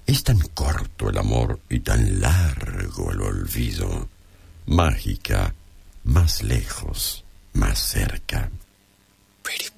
Es tan corto el amor y tan largo el olvido. Mágica, más lejos, más cerca.